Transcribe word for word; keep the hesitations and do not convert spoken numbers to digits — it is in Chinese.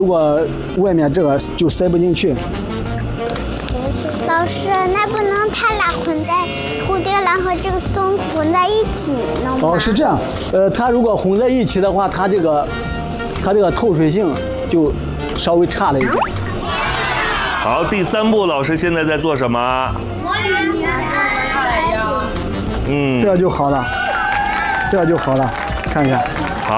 如果外面这个就塞不进去。 老师，那不能它俩混在蝴蝶兰和这个松混在一起能吗？ 哦，是这样。呃，它如果混在一起的话，它这个它这个透水性就稍微差了一点。 好，第三步，老师现在在做什么？嗯， 这就好了，这就好了，看一下。 好。